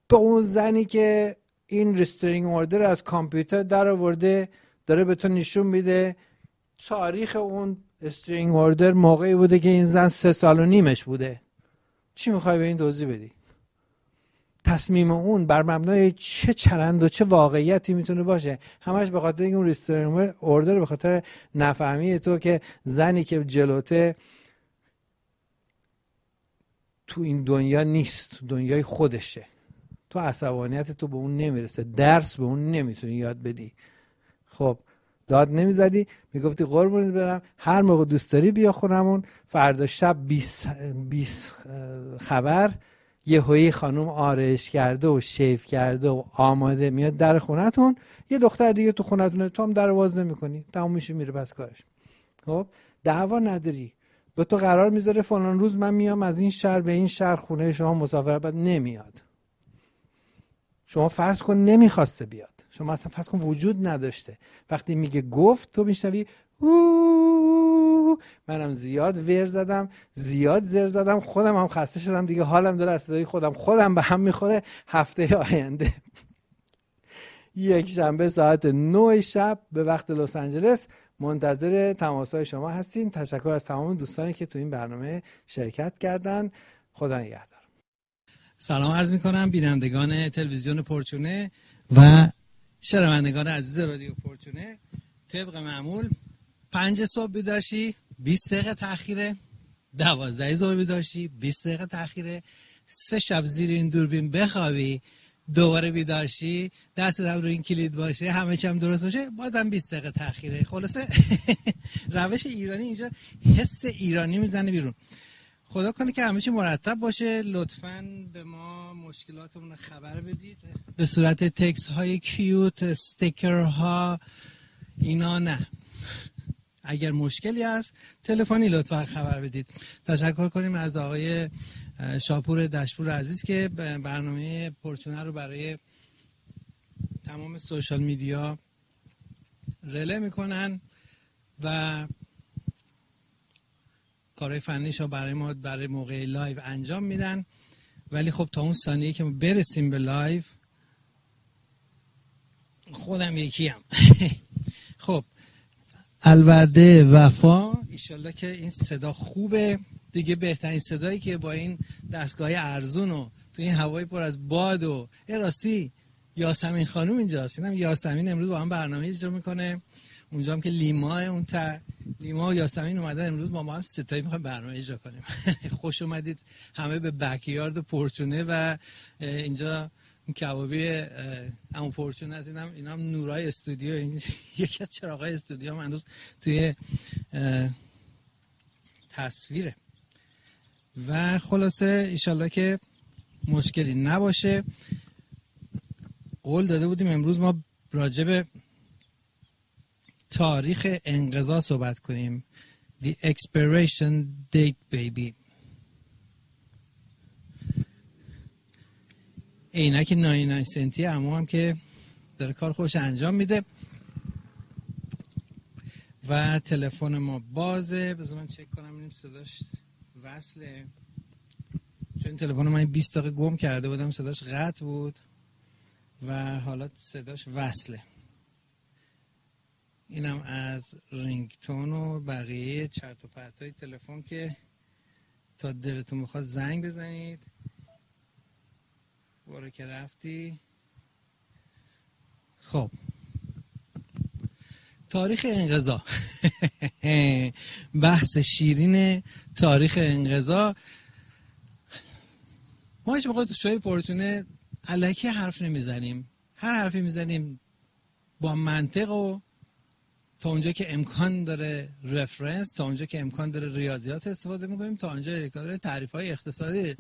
به اون زنی که این ریسترینگ اوردر از کامپیوتر در آورده داره به تو نشون میده تاریخ اون ریسترینگ اوردر موقعی بوده که این زن 3 سال و نیمش بوده. چی میخوای به این توضیح بدی؟ تصمیم اون بر مبنای چه چرند و چه واقعیتی میتونه باشه؟ همش به خاطر اون ریسترینگ اوردر، به خاطر نفهمی تو که زنی که جلوته تو این دنیا نیست، تو دنیای خودشه. تو عصبانیت تو به اون نمیرسه، درس به اون نمیتونی یاد بدی. خب داد نمیزدی، میگفتی قربونت برم هر موقع دوست داری بیا خونمون، فردا شب 20 خبر یهویی خانم آرایش کرده و شیف کرده و آماده میاد در خونتون، یه دختر دیگه تو خونتونه، تو هم در باز نمی‌کنی، تموم میشه میره پس کارش. خب دعوا نداری، به تو قرار میذاره فلان روز من میام از این شهر به این شهر خونه شما مسافرت، بعد نمیاد. شما فرض کن نمیخواسته بیاد، شما اصلا فرض کن وجود نداشته. وقتی میگه گفت تو میشنوی منم زیاد ور زدم، زیاد زر زدم، خودم هم خسته شدم دیگه، حالم داره از صدای خودم به هم میخوره. هفته آینده یک شنبه ساعت 9 شب به وقت لس آنجلس منتظر تماس‌های شما هستین. تشکر از تمام دوستانی که تو این برنامه شرکت کردن. خدا نگهدار. سلام عرض میکنم بینندگان تلویزیون پورچونه و شنوندگان عزیز رادیو پورچونه. طبق معمول 5 صبح بیدارشی 20 دقیقه تأخیره، 12 ظهر بیدارشی 20 دقیقه تأخیره، 3 شب زیر این دوربین بخوابی دوباره بیدارشی، دست هم روی این کلید باشه، همه چی هم درست باشه، بازم 20 دقیقه تأخیره. خلاصه روش ایرانی اینجا حس ایرانی میزنه بیرون. خدا کنه که همه چی مرتب باشه. لطفاً به ما مشکلاتمون رو خبر بدید به صورت تکست های کیوت، استیکر ها، اینا نه. اگر مشکلی هست تلفنی لطفاً خبر بدید. تشکر کنیم از آقای شاپور دشپور عزیز که برنامه پورچونه رو برای تمام سوشال میدیا رله میکنن و کارهای فنیش رو برای ما برای موقع لایو انجام میدن. ولی خب تا اون ثانیه که ما برسیم به لایو خودم یکیم. خب الورده وفا، ایشالله که این صدا خوبه دیگه، بهترین صدایی که با این دستگاه ارزون و تو این هوای پر از باد و راستی یاسمین خانم اینجاست. اینم یاسمین امروز با هم برنامه اجرا میکنه. اونجا هم که لیما و یاسمین اومدن امروز با ما هم ستایی میخوایم برنامه اجرا کنیم. خوش اومدید همه به بکیارد پورچونه و اینجا کبابی همون پورچونه از اینا هم نورای استودیو، این یکی از چراغای استودیو هم هنوز توی تصویره. و خلاصه ایشالله که مشکلی نباشه. قول داده بودیم امروز ما راجع به تاریخ انقضا صحبت کنیم. The expiration date baby. عینک 99 سنتی عمو هم که داره کار خوش انجام میده و تلفن ما بازه. بذار من چک کنم ببینیم صداش وصله، چون تلفن من 20 دقیقه گم کرده بودم، صداش قطع بود و حالا صداش وصله. اینم از رینگتون و بقیه چرت و پرتای تلفن که تا دلتون میخواد زنگ بزنید. باره که رفتی. خب تاریخ انقضا بحث شیرین تاریخ انقضا. ما هیچ موقع تو شوی پورچونه الکی حرف نمیزنیم. هر حرفی میزنیم با منطق و تا اونجا که امکان داره رفرنس، تا اونجا که امکان داره ریاضیات استفاده میکنیم، تا اونجا که داره تعریف‌های اقتصادی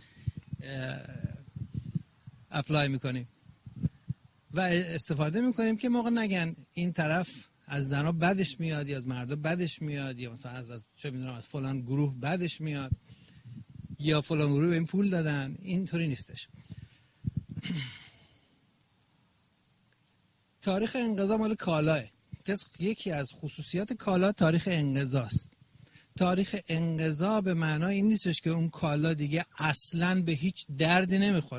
اپلای میکنیم و استفاده میکنیم که موقع نگن این طرف از زنا بدش میاد یا از مردا بدش میاد یا مثلا از چه میدونم از فلان گروه بدش میاد یا فلان گروه به این پول دادن. اینطوری نیستش. تاریخ انقضا مال کالاه. یکی از خصوصیات کالا تاریخ انقضاست. تاریخ انقضا به معنای این نیستش که اون کالا دیگه اصلاً به هیچ دردی نمیخوره.